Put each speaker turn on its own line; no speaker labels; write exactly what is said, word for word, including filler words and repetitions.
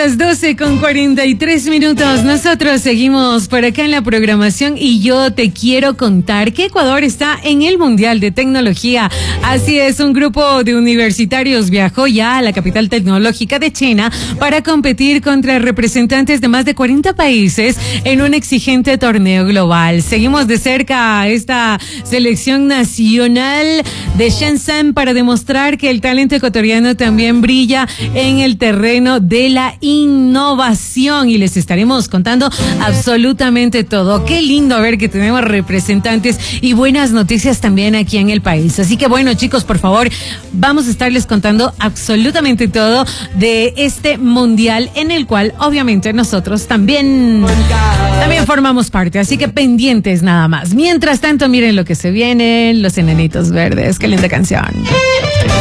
las doce con cuarenta y tres minutos. Nosotros seguimos por acá en la programación y yo te quiero contar que Ecuador está en el Mundial de Tecnología. Así es, un grupo de universitarios viajó ya a la capital tecnológica de China para competir contra representantes de más de cuarenta países en un exigente torneo global. Seguimos de cerca a esta selección nacional de Shenzhen para demostrar que el talento ecuatoriano también brilla en el terreno de la innovación y les estaremos contando absolutamente todo. Qué lindo ver que tenemos representantes y buenas noticias también aquí en el país. Así que bueno, chicos, por favor, vamos a estarles contando absolutamente todo de este mundial en el cual obviamente nosotros también también formamos parte, así que pendientes nada más. Mientras tanto, miren lo que se viene, Los Enanitos Verdes. Qué linda canción.